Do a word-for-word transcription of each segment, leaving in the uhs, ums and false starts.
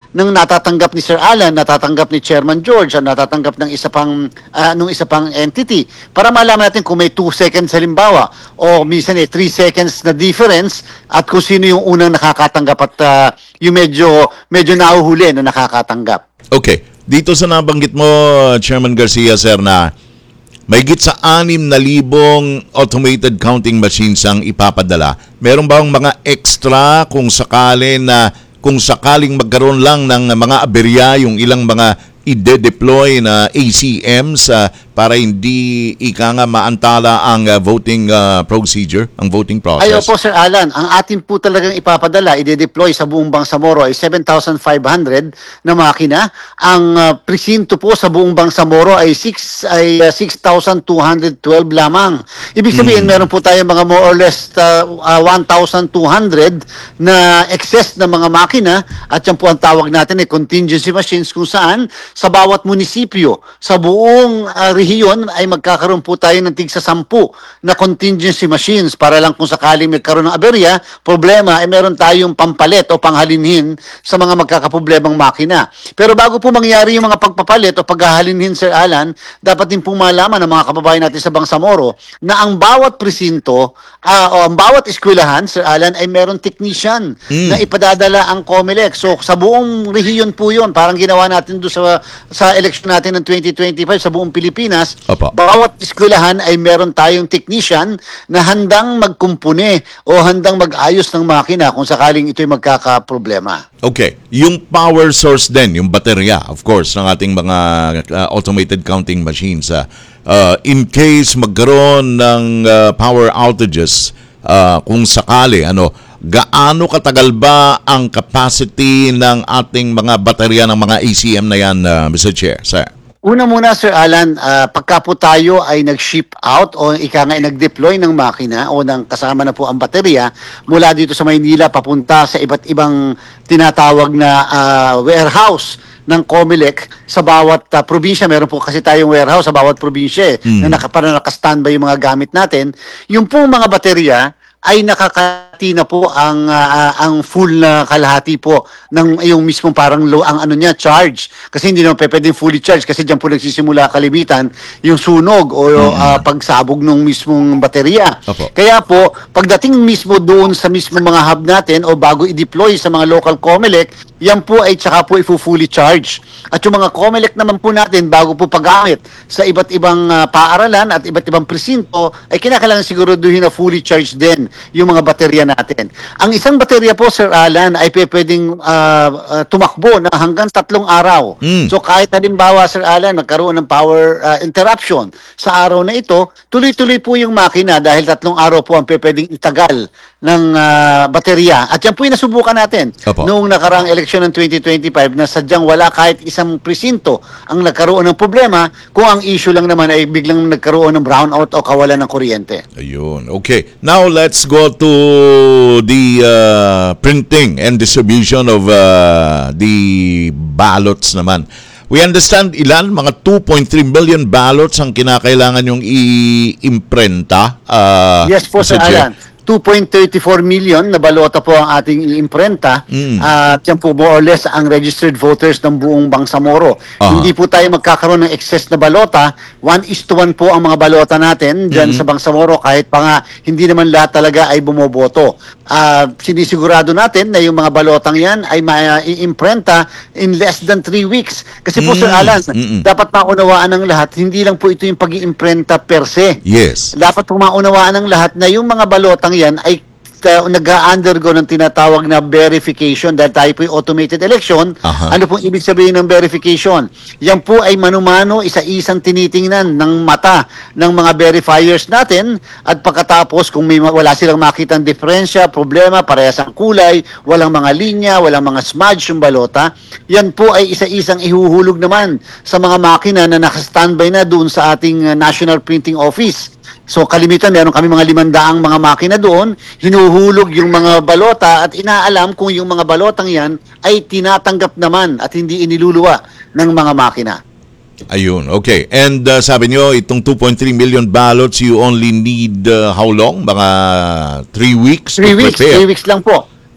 ng natatanggap ni Sir Alan, natatanggap ni Chairman George, at natatanggap ng isa pang ah, nung isa pang entity para malaman natin kung may two seconds halimbawa o minsan eh three seconds na difference at kung sino yung unang nakakatanggap at ah, yung medyo medyo nahuhuli na nakakatanggap. Okay. Dito sa nabanggit mo, Chairman Garcia, sir, na mahigit sa anim na libong automated counting machines ang ipapadala. Meron bang mga extra kung sakali na kung sakaling magkaroon lang ng mga aberya yung ilang mga ide-deploy na A C Ms uh, para hindi ika nga maantala ang uh, voting uh, procedure, ang voting process? Ayo po Sir Alan, ang atin po talagang ipapadala, ide-deploy sa buong Bangsamoro ay seven thousand five hundred na makina. Ang uh, presinto po sa buong Bangsamoro ay six ay uh, six thousand two hundred twelve lamang. Ibig sabihin, Hmm. meron po tayo mga more or less uh, uh, one thousand two hundred na excess na mga makina at yan po ang tawag natin ay contingency machines kung saan sa bawat munisipyo, sa buong uh, rehiyon ay magkakaroon po tayo ng tigsa sampu na contingency machines para lang kung sakaling magkaroon ng aberya, problema, ay meron tayong pampalit o panghalinhin sa mga magkakapoblemang makina. Pero bago po mangyari yung mga pagpapalit o paghahalinhin, Sir Alan, dapat din pong malaman ng mga kababayan natin sa Bangsamoro na ang bawat presinto uh, o ang bawat eskwelahan, Sir Alan, ay meron technician Mm. na ipadadala ang COMELEC. So sa buong rehiyon po yun, parang ginawa natin doon sa sa election natin ng twenty twenty-five sa buong Pilipinas, Opo. bawat eskwelahan ay meron tayong technician na handang magkumpune o handang mag-ayos ng makina kung sakaling ito'y magkakaproblema. Okay. Yung power source din, yung baterya, of course, ng ating mga uh, automated counting machines. Uh, uh, in case magkaroon ng uh, power outages, uh, kung sakali, ano, gaano katagal ba ang capacity ng ating mga baterya ng mga A C M na yan, uh, Mister Chair, sir? Una muna, Sir Alan, ah, pagka po tayo ay nag-ship out o ika nga ay nag-deploy ng makina o ng kasama na po ang baterya mula dito sa Maynila papunta sa iba't ibang tinatawag na ah, warehouse ng COMELEC sa bawat ah, probinsya. Meron po kasi tayong warehouse sa bawat probinsya eh, na naka, para naka-standby yung mga gamit natin. Yung pong mga baterya ay nakakati na po ang ah, ang full na kalahati po ng yung mismong parang low ang ano niya charge kasi hindi naman pe- pwedeng fully charge kasi diyan po nagsisimula kalimitan yung sunog o ah, pagsabog ng mismong baterya. Opo. Kaya po pagdating mismo doon sa mismong mga hub natin o bago i-deploy sa mga local COMELEC, yan po ay tsaka po i-fully charge. At yung mga COMELEC naman po natin bago po paggamit sa iba't ibang ah, paaralan at iba't ibang presinto ay kinakailangan siguraduhin na fully charged din yung mga baterya natin. Ang isang baterya po, Sir Alan, ay pe- pwedeng ah, ah, tumakbo na hanggang tatlong araw. Mm. So kahit halimbawa, Sir Alan, magkaroon ng power ah, interruption sa araw na ito, tuloy-tuloy po yung makina dahil tatlong araw po ang pe- pwedeng itagal ng ah, baterya. At yan po yung nasubukan natin Opo. noong nakaraang eleksyon ng twenty twenty-five na sadyang wala kahit isang presinto ang nagkaroon ng problema kung ang issue lang naman ay biglang nagkaroon ng brownout o kawalan ng kuryente. Ayun. Okay. Now let's go to the uh, printing and distribution of uh, the ballots naman. We understand ilan, mga two point three million ballots ang kinakailangan yung i-imprenta. Uh, Yes po, Sir Mister Chair. Alan. two point three four million na balota po ang ating iimprenta Mm. at yan po more or less ang registered voters ng buong Bangsamoro. Aha. Hindi po tayo magkakaroon ng excess na balota. One is to one po ang mga balota natin dyan sa Bangsamoro kahit pa nga hindi naman lahat talaga ay bumoboto. Ah, sinisigurado natin na yung mga balotang yan ay ma-iimprenta in less than three weeks. Kasi po, Mm. Sir Alan, Mm-mm. dapat maunawaan ng lahat, hindi lang po ito yung pag-iimprenta per se. Yes. Dapat po maunawaan ng lahat na yung mga balotang yan ay uh, nag-undergo ng tinatawag na verification dahil tayo po yung automated election. Aha. Ano pong ibig sabihin ng verification? Yan po ay manumano, isa-isang tinitingnan ng mata ng mga verifiers natin at pagkatapos kung may ma- wala silang makitang diferensya, problema, parehas ang kulay, walang mga linya, walang mga smudge yung balota, yan po ay isa-isang ihuhulog naman sa mga makina na naka-standby na doon sa ating uh, National Printing Office. So kalimitan, meron kami mga limandaang mga makina doon, hinuhulog yung mga balota at inaalam kung yung mga balotang yan ay tinatanggap naman at hindi iniluluwa ng mga makina. Ayun, okay. And uh, sabi nyo, itong two point three million ballots, you only need uh, how long? Mga three weeks Three to weeks, prepare? three weeks lang po.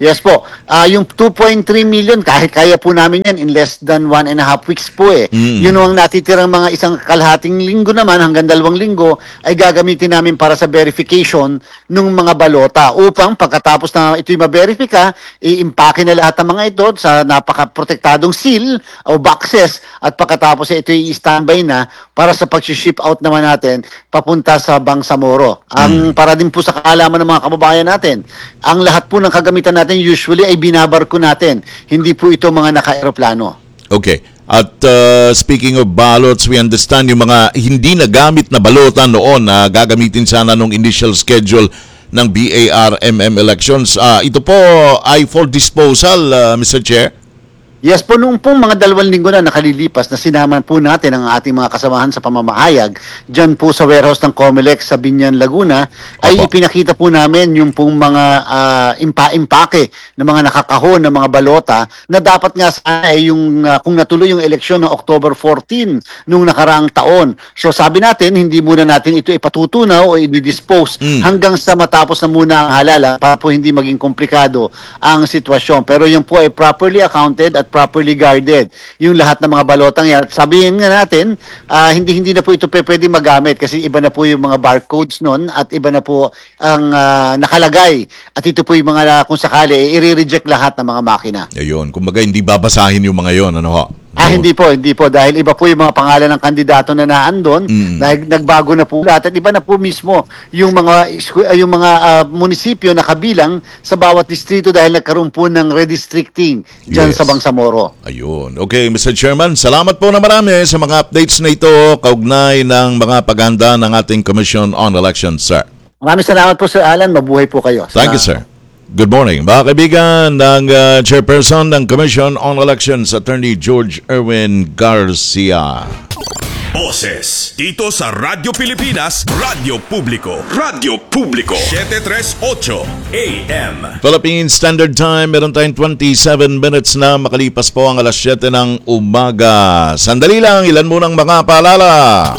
Yes po. Ah, yung two point three million, kahit kaya po namin yan in less than one and a half weeks po eh. Mm. Yun ang natitirang mga isang kalahating linggo naman hanggang dalawang linggo ay gagamitin namin para sa verification ng mga balota upang pagkatapos na ito'y ma-verify, i-impake na lahat ng mga ito sa napaka-protektadong seal o boxes at pagkatapos eh, ito'y i-standby na para sa pag-ship out naman natin papunta sa Bangsamoro. Ang para din po sa kaalaman ng mga kababayan natin, ang lahat po ng kagamitan natin usually ay binabarko natin. Hindi po ito mga naka-aeroplano. Okay. At uh, speaking of ballots, we understand yung mga hindi nagamit na balota noon na gagamitin sana nung initial schedule ng B A R M M elections. Uh, ito po ay for disposal, uh, Mister Chair? Yes po, nung pong mga dalawang linggo na nakalilipas na sinama po natin ang ating mga kasamahan sa pamamahayag dyan po sa warehouse ng Comelec sa Binyan, Laguna, ay Opo. ipinakita po namin yung pong mga ah, impa-impake ng mga nakakahon ng mga balota na dapat nga sana ay yung ah, kung natuloy yung eleksyon ng October fourteenth nung nakaraang taon. So sabi natin, hindi muna natin ito ipatutunaw o i-dispose Mm. hanggang sa matapos na muna ang halala para po hindi maging komplikado ang sitwasyon. Pero yung po ay properly accounted at properly guarded. Yung lahat ng mga balotang yan. Sabihin nga natin, ah, hindi hindi na po ito pe- pwede magamit kasi iba na po yung mga barcodes nun at iba na po ang ah, nakalagay. At ito po yung mga kung sakali, eh, i-reject lahat ng mga makina. Ayun, kumbaga hindi babasahin yung mga yon, ano ho? Ah, hindi po, hindi po. Dahil iba po yung mga pangalan ng kandidato na naandun. Mm. Dahil nagbago na po lahat. At iba na po mismo yung mga, isku- ah, yung mga ah, munisipyo na kabilang sa bawat distrito dahil nagkaroon po ng redistricting dyan Yes. sa Bangsamoro. Ayun. Okay, Mister Chairman, salamat po na marami sa mga updates na ito kaugnay ng mga paghanda ng ating Commission on Elections, sir. Maraming salamat po, Sir Alan. Mabuhay po kayo. Thank you, Salamat. sir. Good morning. Mga kaibigan ng uh, Chairperson ng Commission on Elections, Attorney George Erwin Garcia. Boses dito sa Radyo Pilipinas, Radyo Publiko, Radyo Publiko, seven thirty-eight A M. Philippine Standard Time, meron tayong twenty-seven minutes na makalipas po ang alas siyete ng umaga. Sandali lang, ilan munang mga paalala.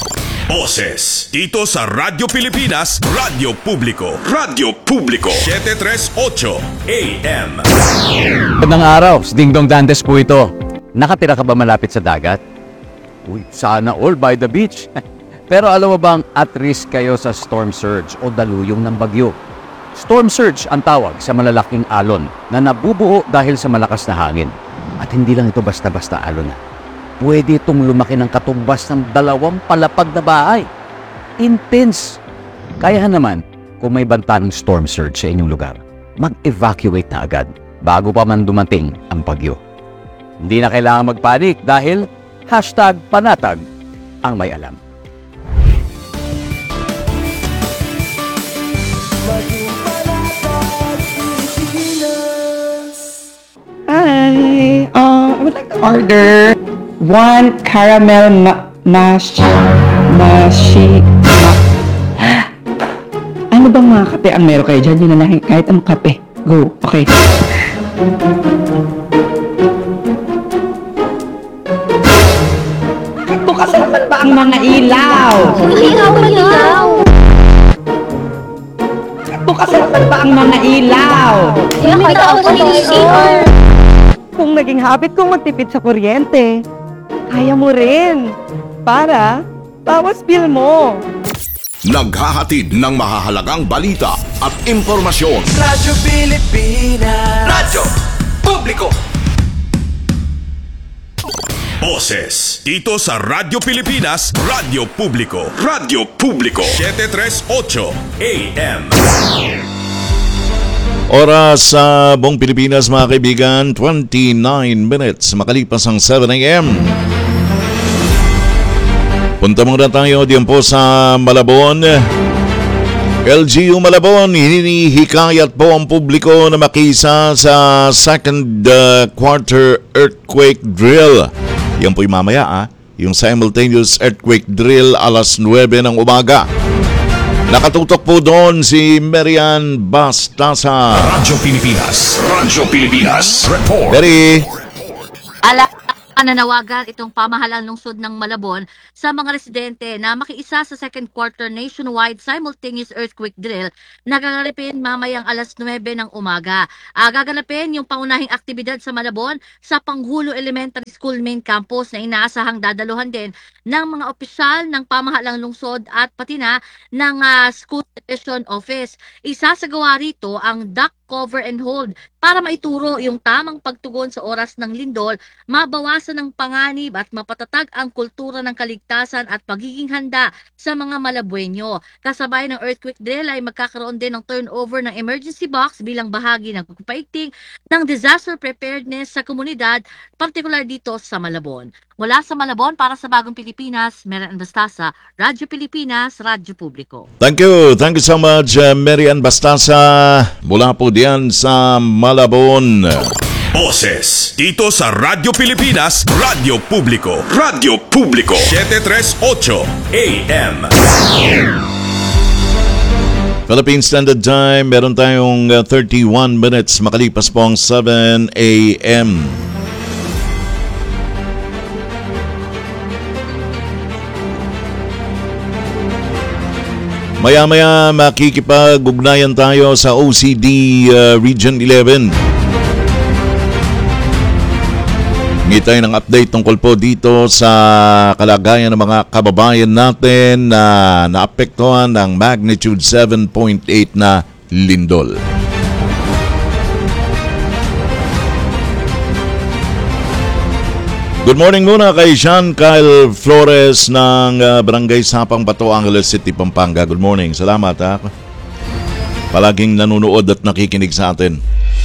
Boses dito sa Radyo Pilipinas, Radyo Publiko, Radyo Publiko, seven thirty-eight A M. Magandang araw, si Ding Dong Dantes po ito. Nakatira ka ba malapit sa dagat? Uy, sana all by the beach. Pero alam mo bang at risk kayo sa storm surge o daluyong ng bagyo? Storm surge ang tawag sa malalaking alon na nabubuo dahil sa malakas na hangin. At hindi lang ito basta-basta alon na. Pwede itong lumaki ng katumbas ng dalawang palapag na bahay. Intense! Kaya naman, kung may banta ng storm surge sa inyong lugar, mag-evacuate na agad bago pa man dumating ang bagyo. Hindi na kailangan magpanik dahil hashtag panatag ang may alam. Hi, uh, I would like to order one caramel ma- mash mashi ma- ano bang mga kape ang meron kayo dyan? Yun na lang, kahit anong kape. Go, okay. Bukas naman ba ang mga ilaw? Ikaw maligaw. Bukas naman ba ang mga ilaw? Ikaw sa C R. Kung naging habit kong magtipid sa kuryente, kaya mo rin. Para bawas bill mo. Naghahatid ng mahahalagang balita at impormasyon. Radyo Pilipinas. Radyo Publiko. Boses dito sa Radyo Pilipinas, Radyo Publiko, Radyo Publiko, seven thirty-eight A M. Oras sa buong Pilipinas, mga kaibigan, twenty-nine minutes makalipas ang seven A M. Punta muna tayo diyan po sa Malabon. L G U Malabon, hinihikayat po ang publiko na makisa sa second uh, quarter earthquake drill. Yan po'y mamaya, ah, yung simultaneous earthquake drill alas nuwebe ng umaga. Nakatutok po doon si Marian Bastasa. Radyo Pilipinas, Radyo Pilipinas, report. Mary, Ala, Nananawagan itong pamahalaan lungsod ng Malabon sa mga residente na makiisa sa second quarter nationwide simultaneous earthquake drill na gaganapin mamayang alas nuwebe ng umaga. Uh, gaganapin yung pangunahing aktibidad sa Malabon sa Panghulo Elementary School main campus na inaasahang dadaluhan din ng mga opisyal ng pamahalang lungsod at pati na ng uh, school division office. Isasagawa rito ang duct cover and hold para maituro yung tamang pagtugon sa oras ng lindol, mabawasan ng panganib at mapatatag ang kultura ng kaligtasan at pagiging handa sa mga Malabueño. Kasabay ng earthquake drill ay magkakaroon din ng turnover ng emergency box bilang bahagi ng pagpapaigting ng disaster preparedness sa komunidad, partikular dito sa Malabon. Mula sa Malabon para sa Bagong Pilipinas, Marian Bastasa, Radyo Pilipinas, Radyo Publiko. Thank you. Thank you so much, uh, Marian Bastasa. Mula po diyan sa Malabon. Boses dito sa Radyo Pilipinas, Radyo Publiko. Radyo Publiko seven thirty-eight A M. Philippine Standard Time, meron tayong uh, thirty-one minutes makalipas po ang seven A M. Maya-maya makikipag-ugnayan tayo sa O C D uh, Region eleven. Hingi tayo ng update tungkol po dito sa kalagayan ng mga kababayan natin na naapektuhan ng magnitude seven point eight na lindol. Good morning muna kay Jean Kyle Flores ng uh, Barangay Sapang Bato, Angeles City, Pampanga. Good morning. Salamat ha. Palaging nanonood at nakikinig sa atin.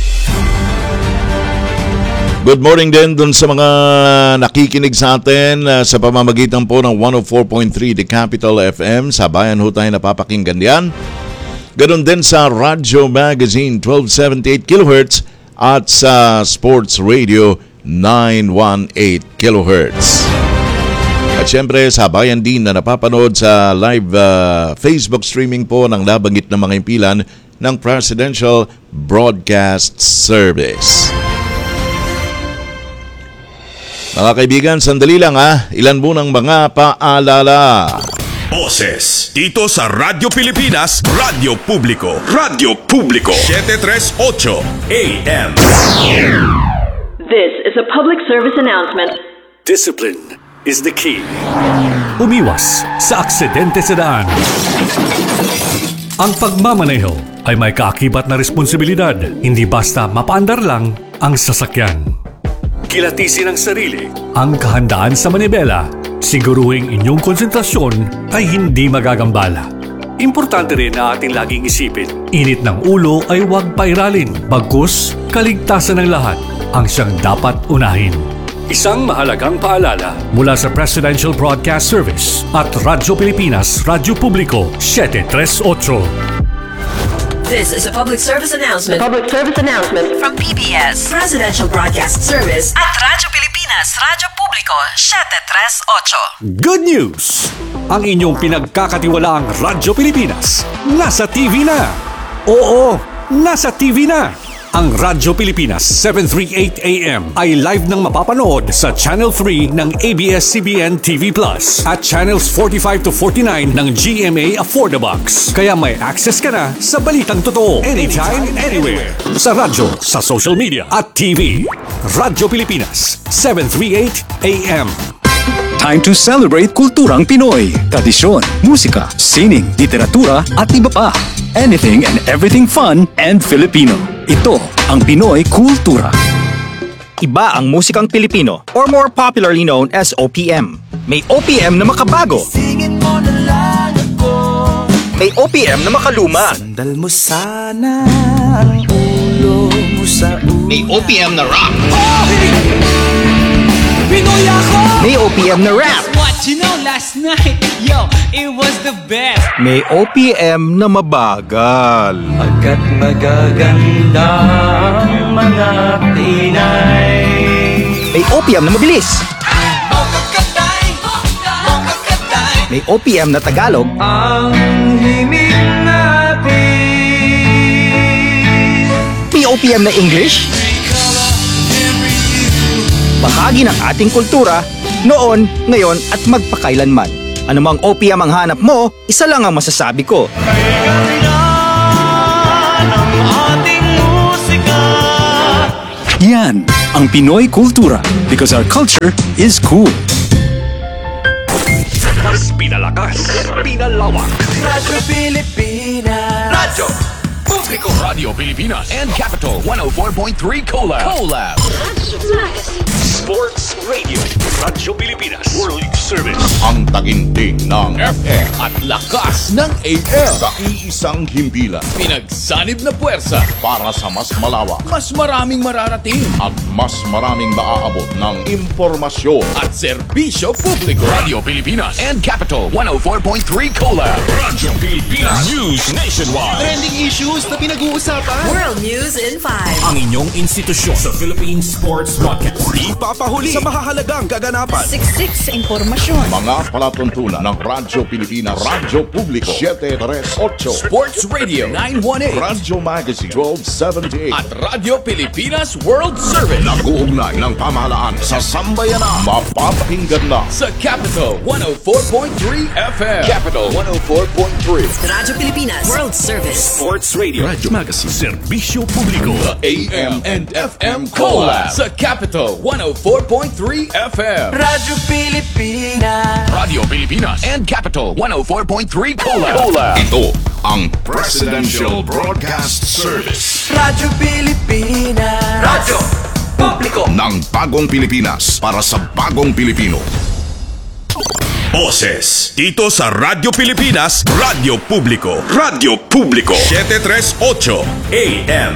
Good morning din dun sa mga nakikinig sa atin uh, sa pamamagitan po ng one oh four point three The Capital F M. Sa bayan ho tayo napapakinggan yan. Ganon din sa Radyo Magazine twelve seventy-eight kilohertz at sa Sports Radio nine eighteen kilohertz. At syempre sa bayan din na napapanood sa live uh, Facebook streaming po ng nabanggit na mga impilan ng Presidential Broadcast Service. Mga kaibigan, sandali lang ha. Ilan po ng mga paalala. Boses dito sa Radyo Pilipinas, Radyo Publiko. Radyo Publiko seven thirty-eight A M. This is a public service announcement. Discipline is the key. Umiwas sa aksidente sa daan. Ang pagmamaneho ay may kaakibat na responsibilidad. Hindi basta mapaandar lang ang sasakyan. Kilatisin ang sarili, ang kahandaan sa manibela. Siguruhing inyong konsentrasyon ay hindi magagambala. Importante rin na ating laging isipin, init ng ulo ay huwag pairalin. Bagkus, kaligtasan ng lahat ang siyang dapat unahin. Isang mahalagang paalala mula sa Presidential Broadcast Service at Radyo Pilipinas, Radyo Publiko seven thirty-eight. This is a public service announcement. Public service announcement From P B S Presidential Broadcast Service at Radyo Pilipinas, Radyo Publiko seven thirty-eight. Good news! Ang inyong pinagkakatiwalaang Radyo Pilipinas nasa T V na. Oo, nasa T V na. Ang Radyo Pilipinas seven thirty-eight A M ay live nang mapapanood sa Channel three ng A B S C B N T V Plus at Channels forty-five to forty-nine ng G M A Affordabox. Kaya may access ka na sa balitang totoo anytime, anywhere. Sa radyo, sa social media at T V. Radyo Pilipinas seven thirty-eight A M. Time to celebrate kulturang Pinoy. Tradisyon, musika, sining, literatura at iba pa. Anything and everything fun and Filipino. Ito ang Pinoy Kultura. Iba ang musikang Pilipino or more popularly known as O P M. May O P M na makabago. May O P M na makaluma. Sandal mo sana ang ulo mo sa ulo. May O P M na rock. Pinoy ako! May O P M na rap. What you know last night, yo, it was the best. May O P M na mabagal. Agad magaganda ang mga Pinay. May O P M na mabilis. Mokakatay, mokakatay. May O P M na Tagalog. Ang himig natin. May O P M na English. bahagi ng ating kultura, noon, ngayon at magpakailanman. Anumang O P M ang hanap mo, isa lang ang masasabi ko. Yan ang Pinoy kultura because our culture is cool. Mas pinalakas, pinalawak. Radyo Pilipinas. Radyo Publiko. Radio Pilipinas and Capital one oh four point three Collab. Collab. Sports Radio. Radyo Pilipinas. World Service. Ang taginting ng F M At lakas ng A M. sa iisang himpilan Pinagsanib na puwersa. para sa mas malawak Mas maraming mararating. at mas maraming maaabot ng impormasyon. At serbisyo publiko. Radio Pilipinas and Capital one oh four point three Collab. Radyo Pilipinas. News Nationwide. Trending issues na pinag-uusapan. World News in five. Ang inyong institusyon sa Philippine Sports Broadcast. Di papahuli sa mahahalagang kaganapan. Siksik sa impormasyon. Mga palatuntunan ng Radyo Pilipinas, Radyo Publiko, seven three eight, Sports Radio nine one eight. Radyo Magazine, twelve seventy-eight. At Radyo Pilipinas World Service. Nag-uugnay ng pamahalaan sa sambayanan. Mapapakinggan na Sa Capital one oh four point three F M. Capital one oh four point three. Radyo Pilipinas World Service. Sports Radio. Radyo Magazine. Serbisyo Publiko. The A M and F M Collab. Sa Capital one oh four point three F M. Radyo Pilipinas. Radio Pilipinas and Capital one oh four point three Collab. Collab. ito ang Presidential Broadcast Service Radyo Pilipinas. Radyo Publiko. ng Bagong Pilipinas para sa Bagong Pilipino. Boses dito sa Radyo Pilipinas, Radyo Publiko. Radyo Publiko seven three eight A M.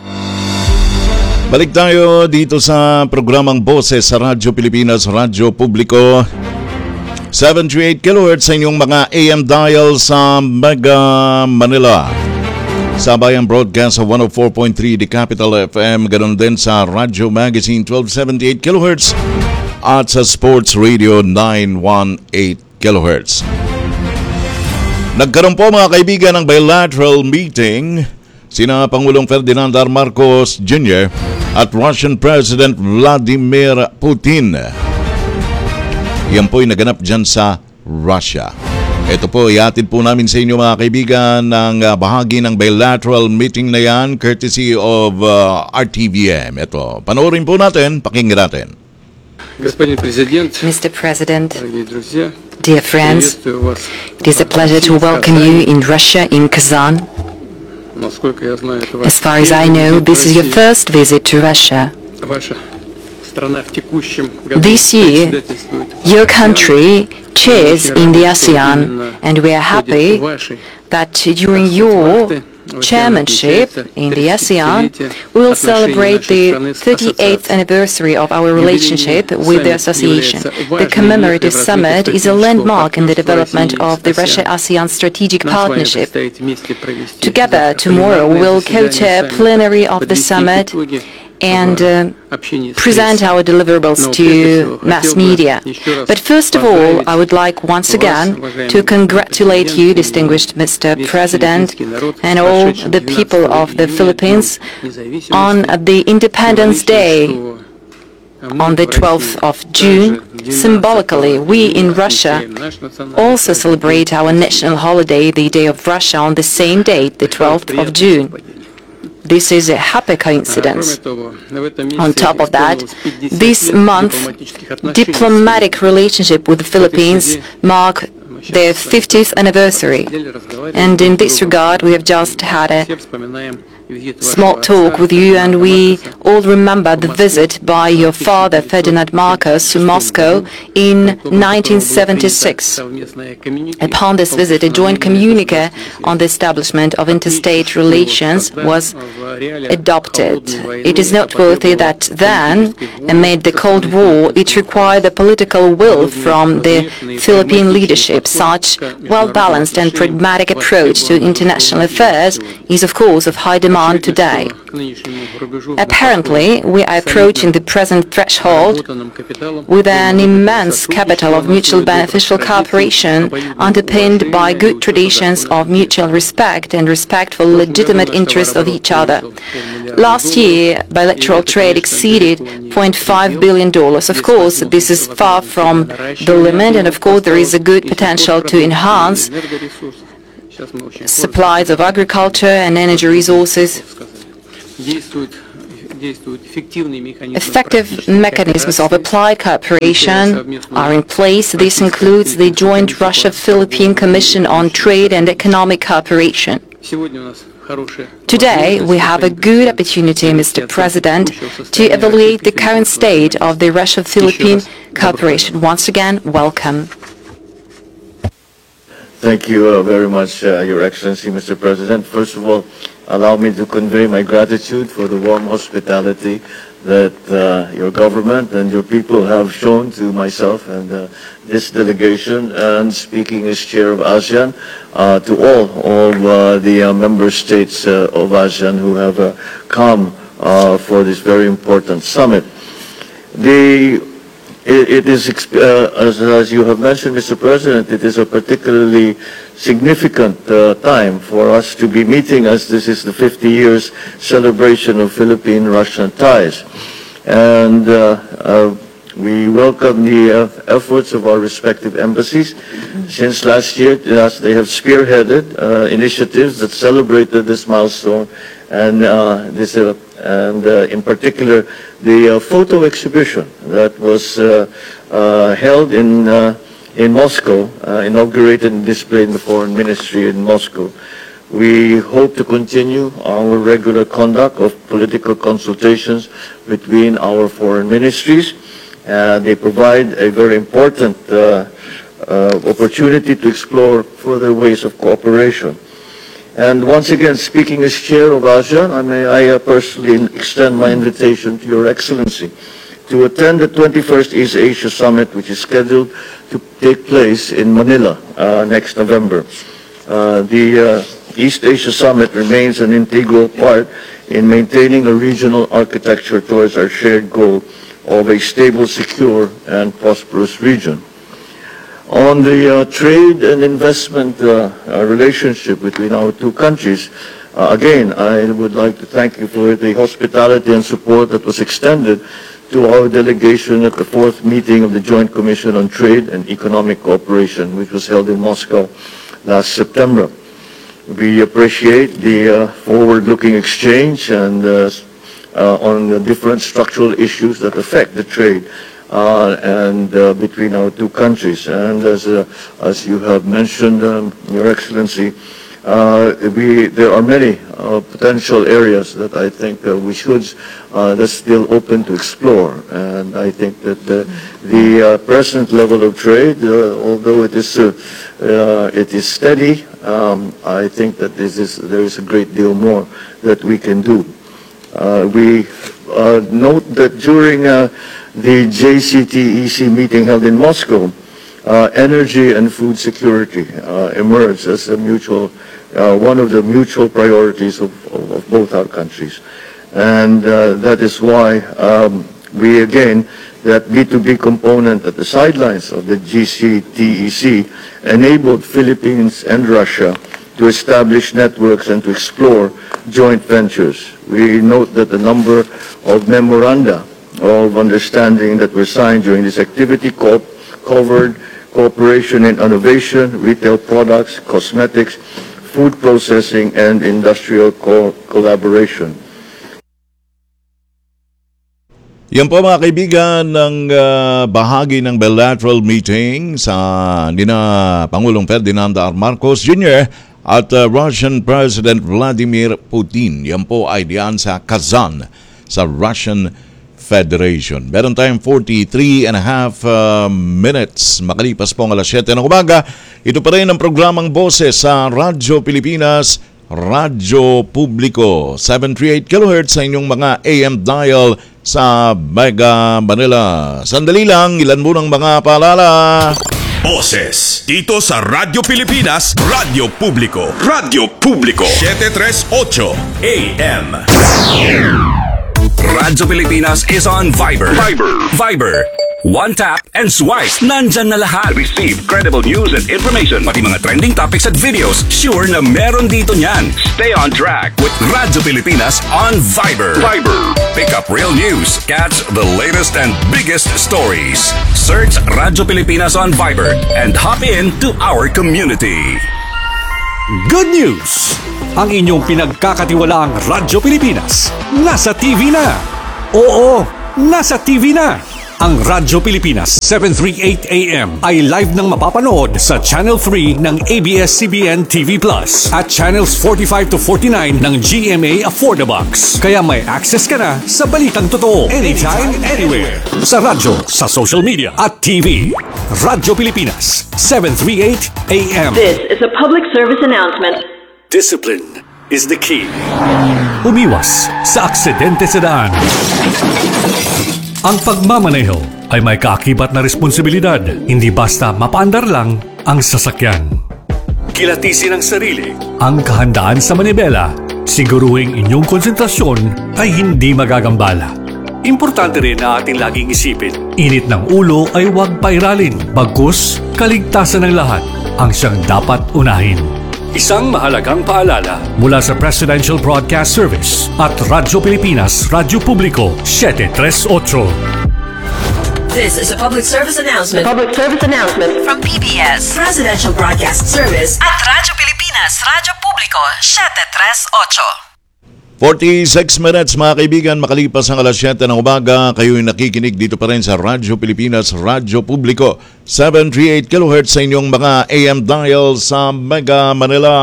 Balik tayo dito sa programang Boses sa Radyo Pilipinas, Radyo Publiko. seven three eight kilohertz sa inyong mga A M dial sa Mega Manila. Sabayang broadcast sa one oh four point three The Capital F M. Ganon din sa Radyo Magazine twelve seventy-eight kilohertz at sa Sports Radio nine eighteen kilohertz. Nagkaroon po mga kaibigan ng bilateral meeting sina Pangulong Ferdinand R. Marcos Junior at Russian President Vladimir Putin. Yan po'y naganap dyan sa Russia. Ito po, ihatid po namin sa inyo mga kaibigan ng uh, bahagi ng bilateral meeting na yan courtesy of uh, R T V M. Ito, panoorin po natin, pakinggan natin. Mister President, dear friends, it is a pleasure to welcome you in Russia, in Kazan. As far as I know, this is your first visit to Russia. This year, your country chairs in the ASEAN, and we are happy that during your chairmanship in the ASEAN, we will celebrate the thirty-eighth anniversary of our relationship with the association. The commemorative summit is a landmark in the development of the Russia-ASEAN strategic partnership. Together, tomorrow, we will co-chair plenary of the summit and uh, present our deliverables to mass media. But first of all, I would like once again to congratulate you, distinguished Mister President, and all the people of the Philippines on the Independence Day on the twelfth of June. Symbolically, we in Russia also celebrate our national holiday, the Day of Russia, on the same date, the twelfth of June. This is a happy coincidence. On top of that, this month, diplomatic relationship with the Philippines mark their fiftieth anniversary. And in this regard, we have just had a small talk with you, and we all remember the visit by your father, Ferdinand Marcos, to Moscow in nineteen seventy-six. Upon this visit, a joint communique on the establishment of interstate relations was adopted. It is noteworthy that then, amid the Cold War, it required the political will from the Philippine leadership. Such well-balanced and pragmatic approach to international affairs is, of course, of high demand demand today. Apparently, we are approaching the present threshold with an immense capital of mutual beneficial cooperation underpinned by good traditions of mutual respect and respect for legitimate interests of each other. Last year, bilateral trade exceeded zero point five billion dollars. Of course, this is far from the limit, and of course there is a good potential to enhance supplies of agriculture and energy resources. Effective mechanisms of applied cooperation are in place. This includes the joint Russia-Philippine Commission on Trade and Economic Cooperation. Today, we have a good opportunity, Mister President, to evaluate the current state of the Russia-Philippine cooperation. Once again, welcome. Thank you uh, very much, uh, Your Excellency, Mister President. First of all, allow me to convey my gratitude for the warm hospitality that uh, your government and your people have shown to myself and uh, this delegation, and speaking as chair of ASEAN, uh, to all of uh, the uh, member states uh, of ASEAN who have uh, come uh, for this very important summit. The It is, uh, as, as you have mentioned, Mister President, it is a particularly significant uh, time for us to be meeting, as this is the fifty years celebration of Philippine-Russian ties. And uh, uh, we welcome the uh, efforts of our respective embassies. Since last year, as they have spearheaded uh, initiatives that celebrated this milestone, and uh, this uh, and uh, in particular the uh, photo exhibition that was uh, uh, held in uh, in Moscow, uh, inaugurated and displayed in the Foreign Ministry in Moscow. We hope to continue our regular conduct of political consultations between our foreign ministries. Uh, they provide a very important uh, uh, opportunity to explore further ways of cooperation. And once again, speaking as chair of ASEAN, I may I uh, personally extend my invitation to Your Excellency to attend the twenty-first East Asia Summit, which is scheduled to take place in Manila uh, next November. Uh, the uh, East Asia Summit remains an integral part in maintaining a regional architecture towards our shared goal of a stable, secure, and prosperous region. On the uh, trade and investment uh, uh, relationship between our two countries, uh, again, I would like to thank you for the hospitality and support that was extended to our delegation at the fourth meeting of the Joint Commission on Trade and Economic Cooperation, which was held in Moscow last September. We appreciate the uh, forward-looking exchange and uh, uh, on the different structural issues that affect the trade Uh, and uh, between our two countries. And as uh, as you have mentioned, um, Your Excellency, uh, we there are many uh, potential areas that I think uh, we should uh, that's still open to explore. And I think that uh, the uh, present level of trade, uh, although it is uh, uh, it is steady, um, I think that this is there is a great deal more that we can do. Uh, we uh, note that during uh, the J C T E C meeting held in Moscow, uh, energy and food security uh, emerged as a mutual, uh, one of the mutual priorities of, of, of both our countries. And uh, that is why um, we again, that B two B component at the sidelines of the J C T E C enabled Philippines and Russia to establish networks and to explore joint ventures. We note that the number of memoranda of understanding that were signed during this activity co covered cooperation in innovation, retail products, cosmetics, food processing, and industrial co collaboration. Yan po mga kaibigan ng uh, bahagi ng bilateral meeting sa nina Pangulong Ferdinand R. Marcos Junior at uh, Russian President Vladimir Putin. Yan po ay diyan sa Kazan sa Russian Federation. Meron tayong forty-three and a half uh, minutes makalipas po ang alas siyete ng umaga. Ito pa rin ang programang Boses sa Radyo Pilipinas, Radyo Publiko. seven thirty-eight kilohertz sa inyong mga A M dial sa Mega Manila. Sandali lang, ilan mo ng mga paalala. Boses dito sa Radyo Pilipinas, Radyo Publiko. Radyo Publiko seven thirty-eight A M. Radyo Pilipinas is on Viber. Viber. Viber. One tap and swipe. Nandyan na lahat. Receive credible news and information. Pati mga trending topics at videos. Sure na meron dito niyan. Stay on track with Radyo Pilipinas on Viber. Viber. Pick up real news. Catch the latest and biggest stories. Search Radyo Pilipinas on Viber and hop in to our community. Good news! Ang inyong pinagkakatiwalaang Radyo Pilipinas nasa T V na. Oo, nasa T V na. Ang Radyo Pilipinas seven thirty-eight A M ay live nang mapapanood sa Channel three ng A B S C B N T V Plus at Channels forty-five to forty-nine ng G M A Affordabox. Kaya may access ka na sa balitang totoo anytime, anywhere. Sa radyo, sa social media at T V. Radyo Pilipinas seven thirty-eight A M. This is a public service announcement. Discipline is the key. Umiwas sa aksidente sa daan. Ang pagmamaneho ay may kaakibat na responsibilidad, hindi basta mapaandar lang ang sasakyan. Kilatisin ang sarili, ang kahandaan sa manibela, siguruhing inyong konsentrasyon ay hindi magagambala. Importante rin na ating laging isipin, init ng ulo ay huwag pairalin, bagkus kaligtasan ng lahat ang siyang dapat unahin. Isang mahalagang paalala mula sa Presidential Broadcast Service at Radyo Pilipinas, Radyo Publiko seven thirty-eight. This is a public service announcement. Public service announcement From P B S, Presidential Broadcast Service at Radyo Pilipinas, Radyo Publiko seven thirty-eight. forty-six minutes mga kaibigan, makalipas ang alas siyete ng umaga, kayo'y nakikinig dito pa rin sa Radyo Pilipinas, Radyo Publiko, seven thirty-eight kilohertz sa inyong mga A M dial sa Mega Manila.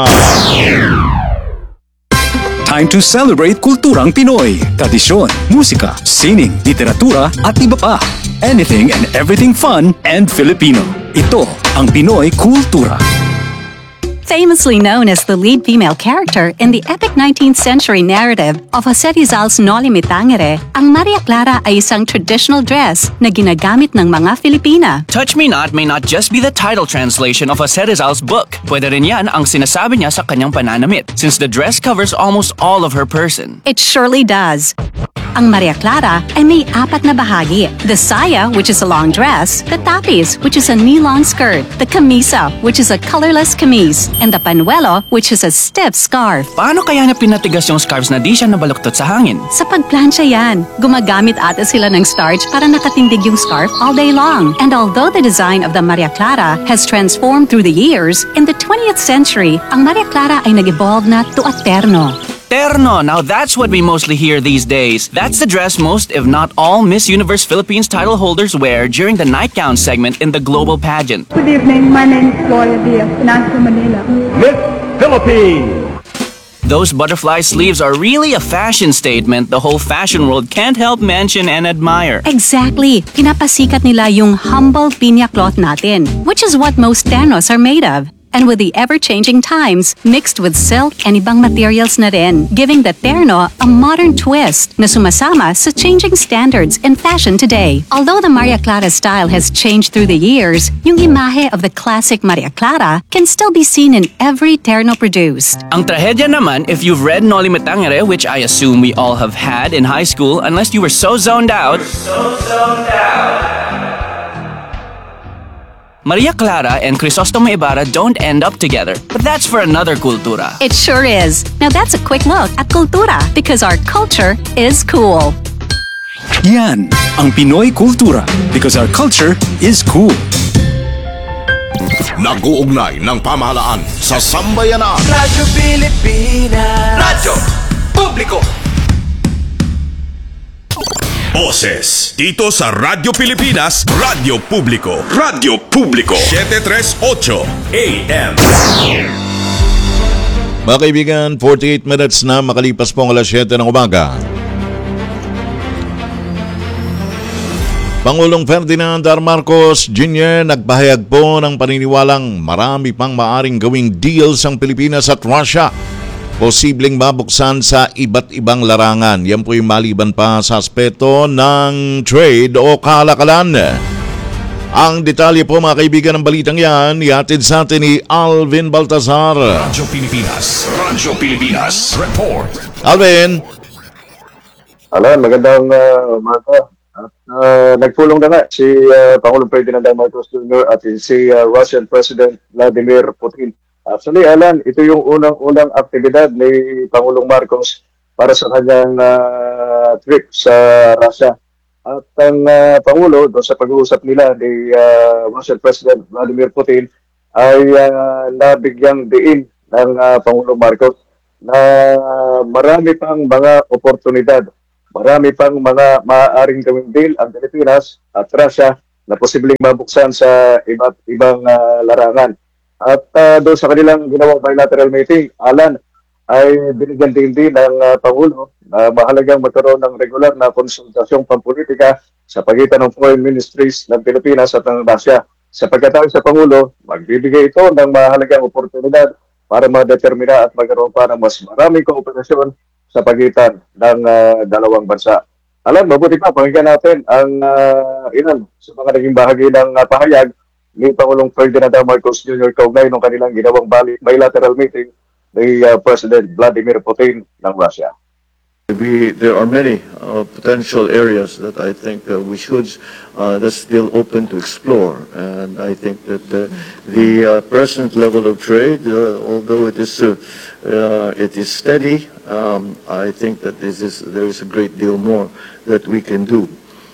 Time to celebrate kulturang Pinoy. Tradisyon, musika, sining, literatura at iba pa. Anything and everything fun and Filipino. Ito ang Pinoy Kultura. Famously known as the lead female character in the epic nineteenth century narrative of Jose Rizal's Noli Me Tangere, ang Maria Clara ay isang traditional dress na ginagamit ng mga Filipina. Touch Me Not may not just be the title translation of Jose Rizal's book. Pwede rin yan ang sinasabi niya sa kanyang pananamit, since the dress covers almost all of her person. It surely does. Ang Maria Clara ay may apat na bahagi. The saya, which is a long dress, the tapis, which is a knee-long skirt, the camisa, which is a colorless camise, and the panuelo, which is a stiff scarf. Paano kaya na pinatigas yung scarves na di siya nabaluktot sa hangin? Sa pagplansya yan, gumagamit ata sila ng starch para nakatindig yung scarf all day long. And although the design of the Maria Clara has transformed through the years, in the twentieth century, ang Maria Clara ay nag-evolve na to a terno. Terno, now that's what we mostly hear these days. That's the dress most, if not all, Miss Universe Philippines title holders wear during the nightgown segment in the global pageant. Good evening, my name is Gloria Diaz, Nasa Manila. Miss Philippines! Those butterfly sleeves are really a fashion statement the whole fashion world can't help mention and admire. Exactly. Pinapasikat nila yung humble pinya cloth natin, which is what most ternos are made of. And with the ever-changing times, mixed with silk and ibang materials na rin, giving the terno a modern twist na sumasama sa changing standards in fashion today. Although the Maria Clara style has changed through the years, yung imahe of the classic Maria Clara can still be seen in every terno produced. Ang trahedya naman, if you've read Noli Me Tangere, which I assume we all have had in high school, unless you were so zoned out, So zoned out. Maria Clara and Crisostomo Ibarra don't end up together. But that's for another kultura. It sure is. Now that's a quick look at kultura because our culture is cool. Yan ang Pinoy Kultura because our culture is cool. Nag-uugnay ng pamahalaan sa sambayanan. Radyo Pilipinas. Radyo Publiko. Boses dito sa Radyo Pilipinas, Radyo Publiko. Radyo Publiko seven thirty-eight A M. Mga kaibigan, forty-eight minutes na makalipas po ang alas siyete ng umaga. Pangulong Ferdinand R. Marcos Junior nagpahayag po ng paniniwalang marami pang maaring gawing deals ang Pilipinas at Russia. Posibleng mabuksan sa iba't ibang larangan. Yan po yung maliban pa sa aspeto ng trade o kalakalan. Ang detalye po mga kaibigan ng balitang yan, iatid sa atin ni Alvin Baltazar. Radyo Pilipinas. Radyo Pilipinas. Report. Alvin. Alan, magandang uh, umaga. At uh, nagpulong na nga si uh, Pangulong Ferdinand Marcos Junior at si uh, Russian President Vladimir Putin. Actually, Alan, ito yung unang-unang aktibidad ni Pangulong Marcos para sa kanyang uh, trip sa Russia. At ang uh, Pangulo, doon sa pag-uusap nila ni uh, Russian President Vladimir Putin, ay uh, nabigyang diin ng uh, Pangulong Marcos na uh, marami pang mga oportunidad, marami pang mga maaaring gawing deal ang Pilipinas at Russia na posibleng mabuksan sa iba't ibang uh, larangan. At uh, doon sa kanilang ginawang bilateral meeting, Alan, ay binigyan din din ng uh, Pangulo na mahalagang magkaroon ng regular na konsultasyong pampolitika sa pagitan ng foreign ministries ng Pilipinas at ng Russia. Sa pagkatawag sa Pangulo, magbibigay ito ng mahalagang oportunidad para madetermina at magkaroon pa ng mas maraming kooperasyon sa pagitan ng uh, dalawang bansa. Alam, mabuti pa, pakinggan natin ang uh, ilan sa mga naging bahagi ng uh, pahayag ni Pangulong Ferdinand Marcos Junior kaugnay ng kanilang ginawang bilateral meeting ni uh, President Vladimir Putin ng Russia. We, there are many uh, potential areas that I think uh, we should, uh, that's still open to explore. And I think that uh, the uh, present level of trade, uh, although it is, uh, uh, it is steady, um, I think that this is, there is a great deal more that we can do.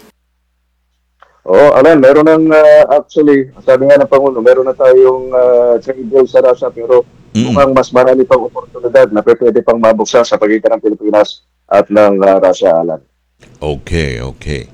Oo, Alan, meron ng, uh, actually, sabi nga ng Pangulo, meron na tayong uh, trade deal sa Russia, pero mm. mukhang mas marami pang oportunidad na pwede pang mabuksan sa pagitan ng Pilipinas at ng uh, Russia, Alan. Okay, okay.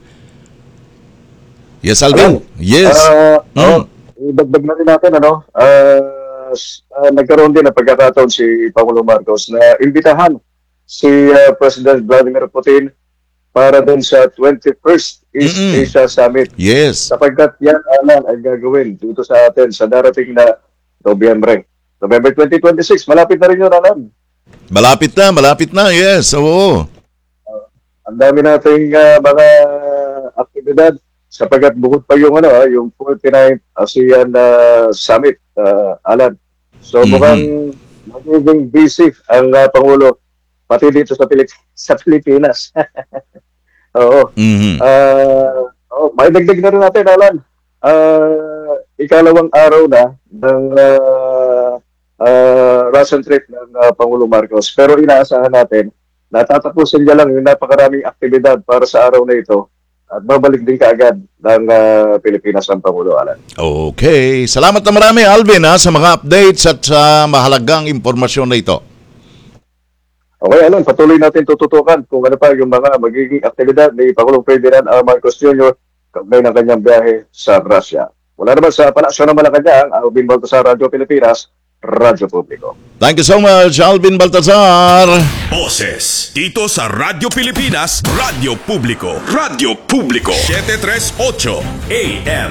Yes, Alvin. Alan, yes. Uh, mm. oh, idagdag na rin natin, ano, uh, uh, nagkaroon din ng pagkakataon si Pangulong Marcos na imbitahan si uh, President Vladimir Putin para din sa twenty-first East Mm-mm. Asia Summit. Yes. Sapagkat yan, Alan, ay gagawin dito sa atin sa darating na Nobyembre. November twenty twenty-six, malapit na rin yun, Alan. Malapit na, malapit na, yes. Oo. Uh, ang dami nating uh, mga aktibidad sapagkat bukod pa yung ano, uh, yung forty-ninth ASEAN uh, Summit, uh, Alan. So Mm-hmm. mukhang magiging busy ang uh, Pangulo pati dito sa, Pilip sa Pilipinas. Oo. Mm-hmm. Uh, oh, may dagdag na rin natin, Alan. Uh, ikalawang araw na ng uh, uh, Russian trip ng uh, Pangulo Marcos. Pero inaasahan natin na tatapusin niya lang yung napakaraming aktibidad para sa araw na ito at babalik din kaagad ng uh, Pilipinas ang Pangulo, Alan. Okay. Salamat na marami, Alvin, ha, sa mga updates at sa mahalagang impormasyon na ito. Okay, Alan, patuloy natin tututukan kung ano pa yung mga magiging aktibidad ni Pangulong Ferdinand R. Marcos Junior kaugnay ng kanyang biyahe sa Russia. Wala naman sa Palasyo ng Malacanang, Alvin Baltazar, Radyo Pilipinas, Radyo Publiko. Thank you so much, Alvin Baltazar. Boses dito sa Radyo Pilipinas, Radyo Publiko. Radyo Publiko. seven thirty-eight A M.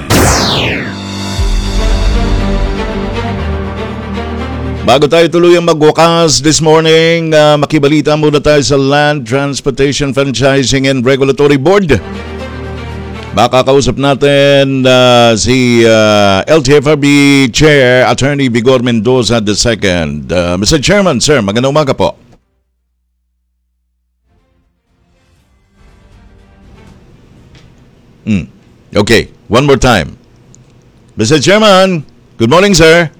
Bago tayo tuluyang magwakas this morning, uh, makibalita muna tayo sa Land Transportation Franchising and Regulatory Board. Makakausap natin uh, si uh, L T F R B Chair Attorney Vigor Mendoza the second. Uh, Mister Chairman, sir, magandang umaga po. Hmm. Okay, one more time. Mister Chairman, good morning, sir.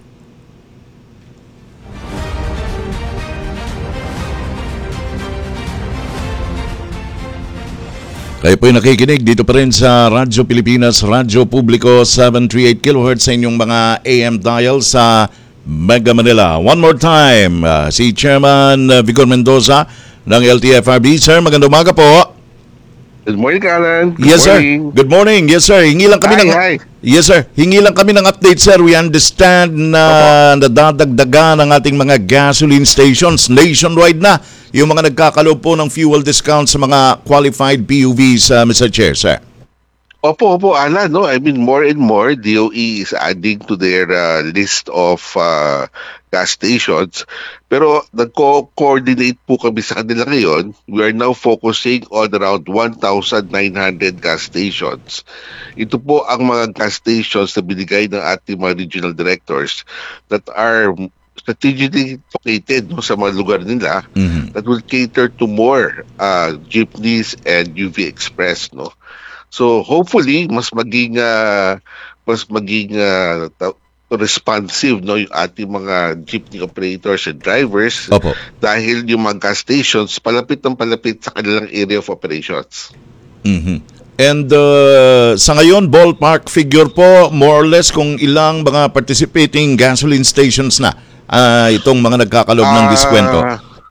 Kayo po'y nakikinig dito pa rin sa Radyo Pilipinas, Radyo Publiko, seven thirty-eight kilohertz sa inyong mga A M dial sa Mega Manila. One more time, uh, si Chairman uh, Vigor Mendoza ng L T F R B. Sir, magandang umaga po. Good morning, Alan. Good yes, morning. sir. Good morning. Yes, sir. Hingi lang kami Hi, ng hi. Yes, sir. Hingi lang kami ng update, sir. We understand na nadadagdagan ng ating mga gasoline stations nationwide na yung mga nagkakaloob po ng fuel discount sa mga qualified P U Vs, uh, Mister Chair, sir. Opo, opo, Alan, no? I mean, more and more, D O E is adding to their uh, list of uh, gas stations. Pero nag-coordinate po kami sa kanila ngayon. We are now focusing on around one thousand nine hundred gas stations. Ito po ang mga gas stations na binigay ng ating mga regional directors that are strategically located no, sa mga lugar nila Mhm. that will cater to more uh, jeepneys and U V Express, no? So hopefully mas maging uh, mas maging uh, ta- responsive no yung ating mga jeepney operators and drivers Opo. dahil yung mga gas stations palapit ng palapit sa kanilang area of operations. Mhm. And uh, sa ngayon, ballpark figure po, more or less, kung ilang mga participating gasoline stations na ah, itong mga nagkakalob ng Ah, diskwento.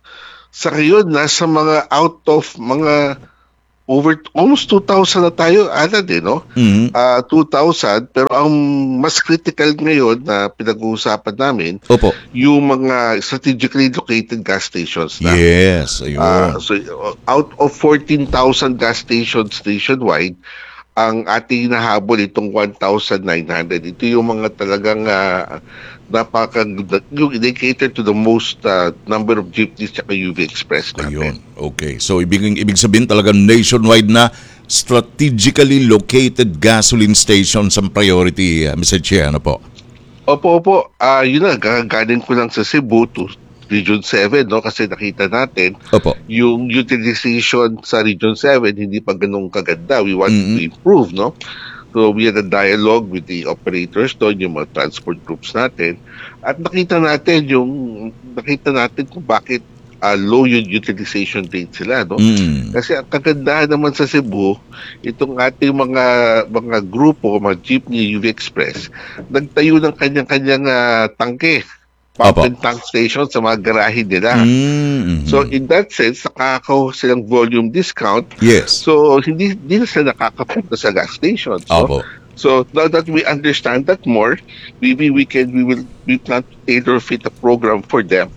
Sa ngayon nasa mga out of mga over almost two thousand na tayo, Alan, eh, no? Mhm. Ah, two thousand, pero ang mas critical ngayon na pinag-uusapan namin, Opo. yung mga strategically located gas stations na. Yes, ayun. Ah, so uh, out of fourteen thousand gas stations nationwide, ang ating nahabol itong one thousand nine hundred. Ito yung mga talagang uh, napaka yung indicator to the most uh, number of jeepneys at U V Express natin. Ayun. Okay. So ibig ibig sabihin talaga nationwide na strategically located gasoline stations ang priority, uh, Mister Che, ano po? Opo, opo. Ah, yun na, gagaling ko lang sa Cebu to Region seven, no? Kasi nakita natin Opo. yung utilization sa Region seven hindi pa ganun kaganda. We want Mhm. to improve, no? So we had a dialogue with the operators doon, yung mga transport groups natin. At nakita natin yung nakita natin kung bakit uh, low yung utilization rate sila, no? Mm. Kasi ang kagandahan naman sa Cebu, itong ating mga mga grupo, mga jeepney, U V Express, nagtayo ng kanyang-kanyang uh, tangke. Pump and tank station sa mga garahe nila. Mm. So in that sense, nakakaw silang volume discount. Yes. So hindi, hindi na sila nakakapunta sa gas station. So, Opo. so now that we understand that more, maybe we can we will we plan to tailor fit a program for them.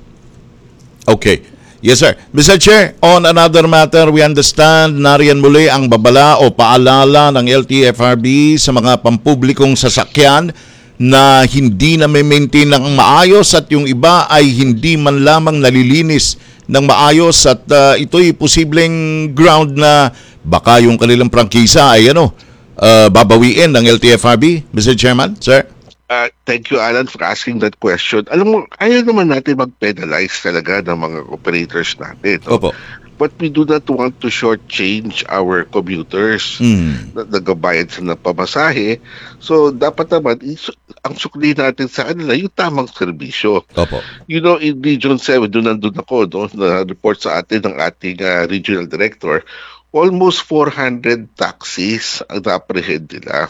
Okay. Yes, sir. Mister Chair, on another matter, we understand nariyan muli ang babala o paalala ng L T F R B sa mga pampublikong sasakyan na hindi na may maintain ng maayos at yung iba ay hindi man lamang nalilinis ng maayos at uh, ito'y posibleng ground na baka yung kanilang prangkisa ay ano, uh, babawiin ng L T F R B, Mister Chairman, sir? Uh, thank you, Alan, for asking that question. Alam mo, ayaw naman natin mag-penalize talaga ng mga operators natin. No? Opo. But we do not want to shortchange our commuters Mm. na nagabayad sa napamasahe. So, dapat naman, isu- ang sukli natin sa kanila, yung tamang serbisyo. Opo. You know, in Region seven, doon nandun ako, no, na report sa atin ng ating uh, regional director, almost four hundred taxis ang na-apprehend nila.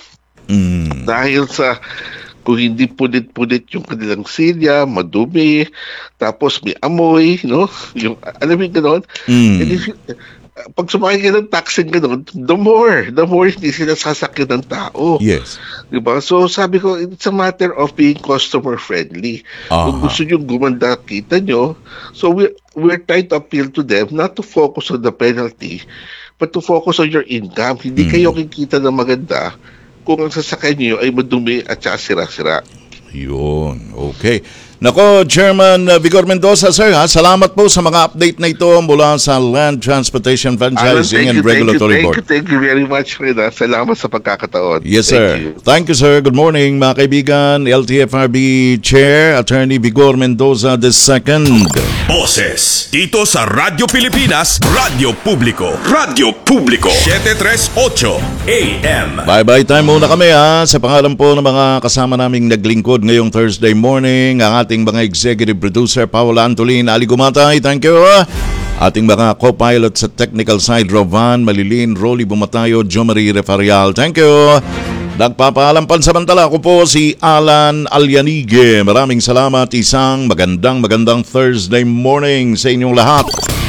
Mm. Dahil sa kung hindi punit-punit yung kanilang silya, madumi, tapos may amoy, no? Yung, alam mo yung gano'n? Mm. And if you- pag sumakay ka ng taxi gano'n, the more, the more hindi sila sasakyan ng tao. Yes. Diba? So sabi ko, it's a matter of being customer friendly. Kung Aha. gusto nyo gumanda, kita nyo. So we, we're trying to appeal to them not to focus on the penalty, but to focus on your income. Hindi Mm. kayo kikita ng maganda kung ang sasakyan nyo ay madumi at saka sira-sira. Yun. Okay. Nako, Chairman uh, Vigor Mendoza, sir, ha? Salamat po sa mga update na ito mula sa Land Transportation Alan, Franchising and Regulatory thank Board. you, thank you very much, Rina. Salamat sa pagkakataon. Yes, Thank sir. you. Thank you, sir. Good morning, mga kaibigan. L T F R B Chair, Attorney Vigor Mendoza the second. Boses dito sa Radyo Pilipinas, Radyo Publiko, Radyo Publiko, seven thirty-eight A M. Bye-bye time muna kami, ha. Sa pangalan po ng mga kasama naming naglingkod ngayong Thursday morning, ang ating mga executive producer, Paula Antolin, Ali Gumatay, thank you. Ating mga co-pilot sa technical side, Rovan Malilin, Rolly Bumatayo, Jo Marie Refarial, thank you. Nagpapaalam pansamantala ko po si Alan Alyanige. Maraming salamat. Isang magandang magandang Thursday morning sa inyong lahat.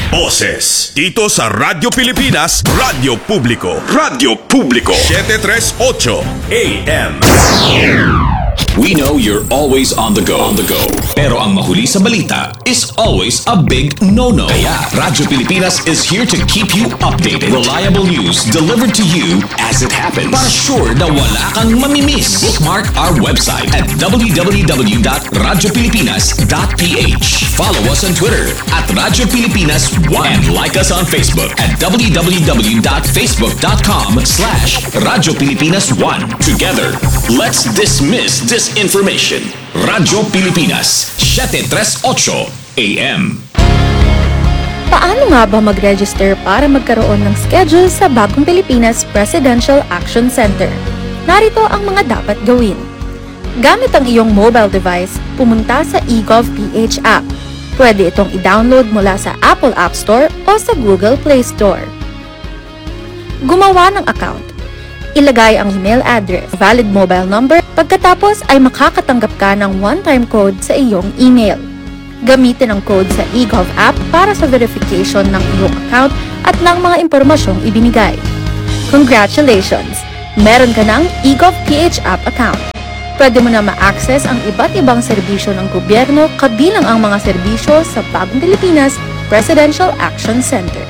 Boses dito sa Radyo Pilipinas, Radyo Publiko, Radyo Publiko, seven thirty-eight A M. We know you're always on the go. On the go. Pero ang mahuli sa balita is always a big no-no. Kaya Radyo Pilipinas is here to keep you updated. Reliable news delivered to you as it happens. Para sure na wala kang mamimiss. Bookmark our website at w w w dot radyo pilipinas dot p h. Follow us on Twitter at Radyo Pilipinas one and like us on Facebook at w w w dot facebook dot com slash Radyo Pilipinas one. Together, let's dismiss disinformation. Radyo Pilipinas, seven thirty-eight A M. Paano nga ba mag-register para magkaroon ng schedule sa Bagong Pilipinas Presidential Action Center? Narito ang mga dapat gawin. Gamit ang iyong mobile device, pumunta sa eGovPH app. Pwede itong i-download mula sa Apple App Store o sa Google Play Store. Gumawa ng account. Ilagay ang email address, valid mobile number, pagkatapos ay makakatanggap ka ng one-time code sa iyong email. Gamitin ang code sa eGov app para sa verification ng iyong account at ng mga impormasyong ibinigay. Congratulations! Meron ka ng eGovPH app account. Pwede mo na ma-access ang iba't ibang serbisyo ng gobyerno kabilang ang mga serbisyo sa Bagong Pilipinas Presidential Action Center.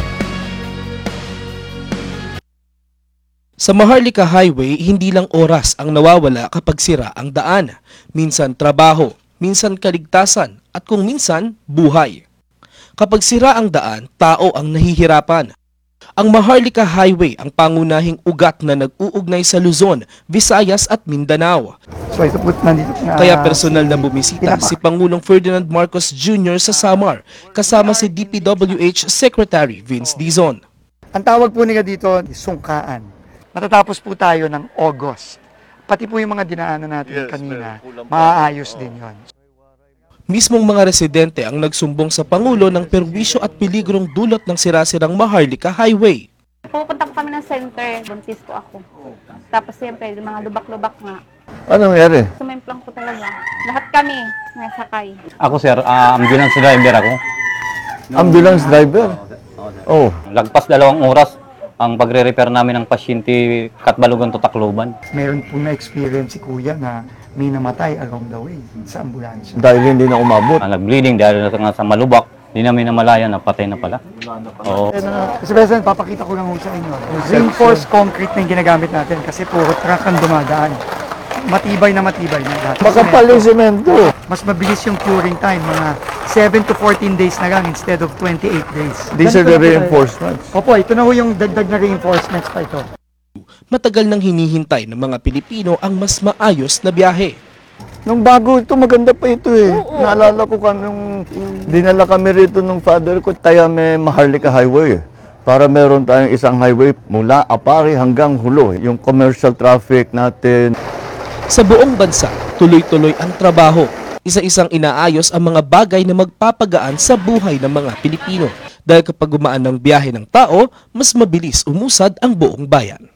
Sa Maharlika Highway, hindi lang oras ang nawawala kapag sira ang daan. Minsan trabaho, minsan kaligtasan, at kung minsan, buhay. Kapag sira ang daan, tao ang nahihirapan. Ang Maharlika Highway ang pangunahing ugat na nag-uugnay sa Luzon, Visayas at Mindanao. So ito po, nandito na, Kaya personal na bumisita si Pangulong Ferdinand Marcos Junior sa Samar, kasama si D P W H Secretary Vince Dizon. Ang tawag po nila dito, sungkaan. Matatapos po tayo ng August. Pati po yung mga dinaanan natin yes, kanina, maaayos din yon. Mismong mga residente ang nagsumbong sa Pangulo ng perwisyo at peligrong dulot ng sirasirang Maharlika Highway. Pupunta ko kami ng center, buntis ko ako. Tapos siyempre, mga lubak-lubak nga. Ano nangyari? Sumimplang ko talaga. Lahat kami nasakay. Ako sir, uh, ambulance driver ako. Ambulance driver? Oh. Lagpas dalawang oras ang pagre-repair namin ng pasyente Katbalogan to Tacloban. Meron po na-experience si Kuya na may namatay along the way sa ambulansya. Dahil hindi na umabot. Ah, nag-bleeding dahil nga sa malubak, hindi namin namalaya na patay na pala. Oo. Kasi President, papakita ko lang ho sa inyo. Reinforced concrete na yung ginagamit natin kasi puro truck ang dumadaan. Matibay na matibay na lahat. Makapal yung semento. Mas mabilis yung curing time, mga seven to fourteen days na lang instead of twenty-eight days. These are the reinforcements. Opo, ito na ho yung dagdag na reinforcements pa ito. Matagal nang hinihintay ng mga Pilipino ang mas maayos na biyahe. Nung bago ito, maganda pa ito eh. Oo. Naalala ko ka nung dinala kami rito nung father ko, tayo may Maharlika Highway. Para meron tayong isang highway mula Apari hanggang Hulo. Yung commercial traffic natin. Sa buong bansa, tuloy-tuloy ang trabaho. Isa-isang inaayos ang mga bagay na magpapagaan sa buhay ng mga Pilipino. Dahil kapag gumaan ng biyahe ng tao, mas mabilis umusad ang buong bayan.